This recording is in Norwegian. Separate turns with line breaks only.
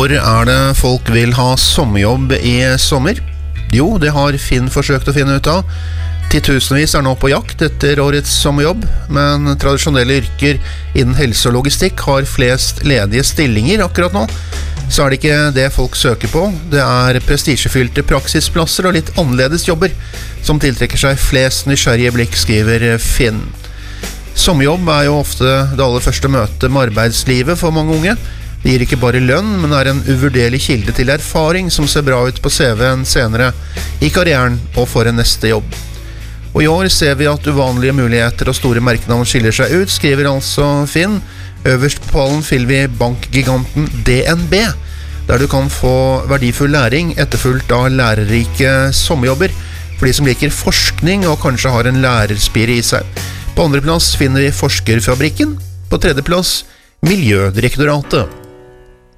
Hvor det folk vil ha sommerjobb i sommer? Jo, det har Finn forsøkt å finne ut av. Titusenvis nå på jakt etter årets sommerjobb, men tradisjonelle yrker innen helse og logistikk har flest ledige stillinger akkurat nå. Så det ikke det folk søker på. Det prestisjefylte praksisplasser og litt annerledes jobber som tiltrekker seg flest nysgjerrige blikk, skriver Finn. Sommerjobb jo ofte det aller første møtet med arbeidslivet for mange unge. Det gir ikke bare lønn, men en uvurderlig kilde til erfaring som ser bra ut på CV-en senere i karrieren og for en neste jobb. Og i år ser vi at uvanlige muligheter og store merkenavn skiller seg ut, skriver altså Finn. Øverst på pallen finner vi bankgiganten DNB, der du kan få verdifull læring etterfulgt av lærerike sommerjobber for de som liker forskning og kanskje har en lærerspire i seg. På andreplass finner vi Forskerfabrikken, på tredjeplass Miljødirektoratet.